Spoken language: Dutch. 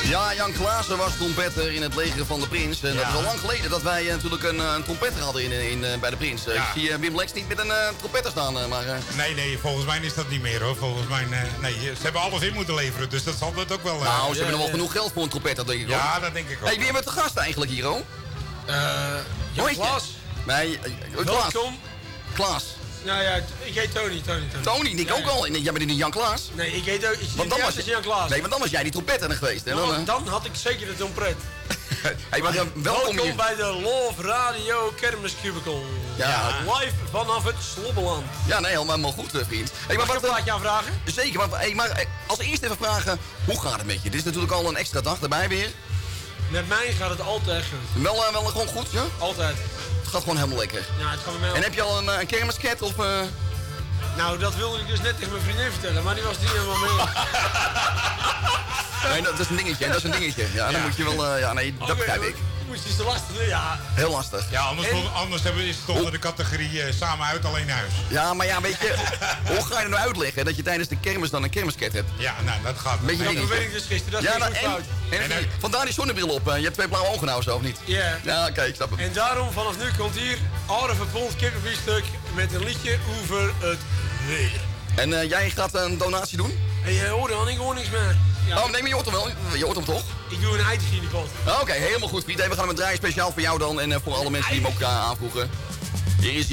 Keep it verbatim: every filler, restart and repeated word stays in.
Ja, Jan Klaassen was trompetter in het leger van de Prins. En ja. dat is al lang geleden dat wij uh, natuurlijk een, een trompetter hadden in, in, in, bij de Prins. Uh, ja. Ik zie uh, Wim Lex niet met een uh, trompetter staan. Uh, maar, uh... Nee, nee, volgens mij is dat niet meer hoor. Volgens mij, uh, nee, ze hebben alles in moeten leveren, dus dat zal dat ook wel... Uh, nou, ze ja, hebben nog wel ja. genoeg geld voor een trompetter, denk ik Ja, ook. dat denk ik ook. Hey, wie hebben we te gast eigenlijk hier, hoor? Uh, Jan Klaas. Nee, uh, Klaas. Welkom. Klaas. Nou ja, ik heet Tony. Tony, Tony. Tony, ik ja, ook ja. al. Jij bent niet Jan Klaas. Nee, ik heet ook. Ik want dan was je, Jan Klaas. Nee, want dan was jij die trompetter geweest. Hè? Nou, dan, uh... dan had ik zeker de trompet. Hey, maar, uh, welkom, welkom hier. bij de Love Radio Kermis Cubicle. Ja. Ja, live vanaf het Slobbeland. Ja, nee, helemaal goed, vriend. Hey, Mag ik een plaatje aanvragen? Zeker, maar, hey, maar als eerste even vragen, hoe gaat het met je? Dit is natuurlijk al een extra dag erbij weer. Met mij gaat het altijd goed. Wel, uh, wel gewoon goed, ja? Altijd. Het gaat gewoon helemaal lekker. Ja, het gaat met mij En heb je al een, een kermisket of... Uh... Nou, dat wilde ik dus net tegen mijn vriendin vertellen, maar die was niet helemaal mee. Nee, dat is een dingetje, dat is een dingetje. Ja, dan ja. moet je wel... Uh, ja, nee, dat okay, begrijp ik. Moest is te lastig, ja. Heel lastig. Ja, anders, en... anders hebben we, is het onder de categorie uh, samen uit, alleen huis. Ja, maar ja, weet je, hoe ga je nou uitleggen dat je tijdens de kermis dan een kermisket hebt? Ja, nou, dat gaat... Beetje dat weet ik dus gisteren, dat is ja, nou, en, fout. En, en, en vandaar die zonnebril op, uh, je hebt twee blauwe ogen nou zo, of niet? Yeah. Ja. Ja, oké, ik snap het. En daarom, vanaf nu komt hier Arve Pond kippenbiefstuk met een liedje over het weer. En uh, jij gaat een donatie doen? En je hoort dan, ik hoor niks meer. Ja. Oh nee, maar je hoort hem wel. Je hoort hem toch? Ik doe een eitje in die pot. Oké, okay, helemaal goed, vriend. Hey, we gaan hem draaien speciaal voor jou dan en uh, voor alle mensen die hem ook uh, aanvoegen. Hier is hij.